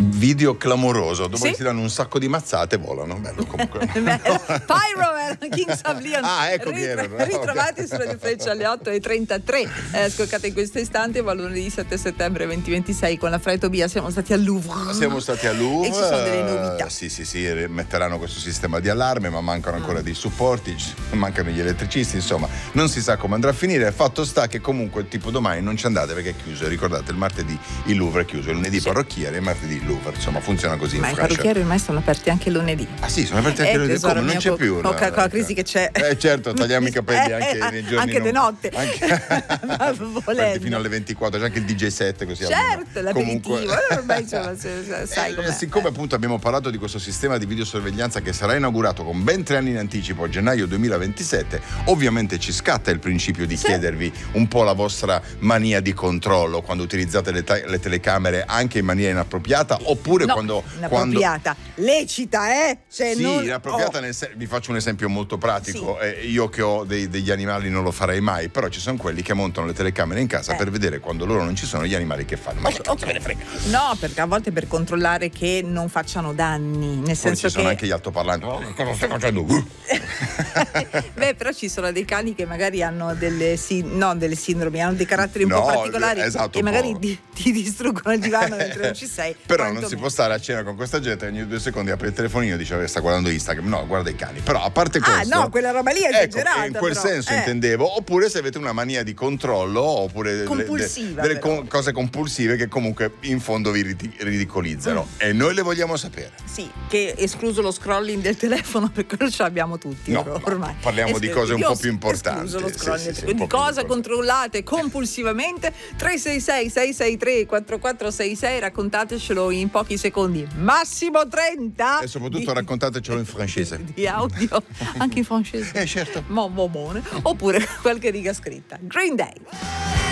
video clamoroso, dopo Sì? che ti danno un sacco di mazzate volano. Bello comunque. Pyro Kings of Leon. Ecco chi erano. Ritrovati su Radio Freccia alle 8:33. Scoccate in questo istante, ma lunedì 7 settembre 2026 con la Fra e Tobia siamo stati al Louvre. Siamo stati a Louvre. E ci sono delle novità. Sì, metteranno questo sistema di allarme, ma mancano ancora dei supporti, mancano gli elettricisti, insomma, non si sa come andrà a finire. Fatto sta che comunque tipo domani non ci andate perché è chiuso. Ricordate, il martedì il Louvre è chiuso, il lunedì parrocchiere e il martedì il Louvre, insomma, funziona così. Ma i parrucchieri ormai sono aperti anche lunedì. Ah sì, sono aperti anche lunedì. Come? Non c'è più. Con la crisi che c'è. Certo, tagliamo i capelli anche nei giorni. Anche di notte. Fino alle 24, c'è anche il DJ set così. Certo, l'aperitivo. Ormai sai com'è. Siccome appunto abbiamo parlato di questo sistema di videosorveglianza che sarà inaugurato con ben 3 anni in anticipo a gennaio 2027, ovviamente ci scatta il principio di chiedervi un po' la vostra mania di controllo quando utilizzate le telecamere anche in maniera inappropriata, oppure quando inappropriata, lecita, cioè inappropriata vi faccio un esempio molto pratico. Io che ho degli animali non lo farei mai, però ci sono quelli che montano le telecamere in casa per vedere quando loro non ci sono gli animali che fanno. Ma che cazzo me ne frega? No, perché a volte per controllare che non facciano danni, nel senso ci sono anche gli altoparlanti. Cosa stai facendo? Beh, però ci sono dei cani che magari hanno delle sindromi, hanno dei caratteri un po' particolari, esatto, e magari ti distruggono il divano mentre non ci sei. Però non si può stare a cena con questa gente, ogni 2 secondi apre il telefonino e dice sta guardando Instagram. No, guarda i cani. Però a parte questo, no, quella roba lì è esagerata. In quel senso intendevo. Oppure se avete una mania di controllo, oppure delle cose compulsive che comunque in fondo vi ridicolizzano, e noi le vogliamo sapere. Sì, che escluso lo scrolling del telefono, perché quello ce l'abbiamo tutti ormai. Parliamo di cose un po' più importanti. Escluso lo scrolling di cose controllate compulsivamente. 366 663 4466, raccontatecelo in pochi secondi, massimo 30, e soprattutto raccontatecelo in francese di audio, anche in francese, certo, oppure qualche riga scritta. Green Day.